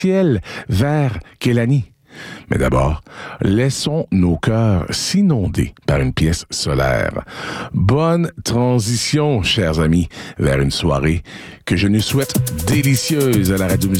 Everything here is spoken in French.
ciel vers Kélani. Mais d'abord, laissons nos cœurs s'inonder par une pièce solaire. Bonne transition, chers amis, vers une soirée que je nous souhaite délicieuse à la Radio